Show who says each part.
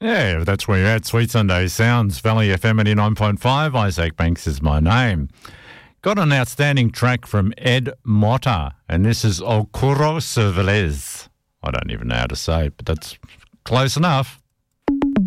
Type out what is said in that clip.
Speaker 1: Yeah, that's where you're at. Sweet Sunday Sounds, Valley FM 89.5. Isaac Banks is my name. Got an outstanding track from Ed Motta, and this is Okuro Cervelez. I don't even know how to say it, but that's close enough.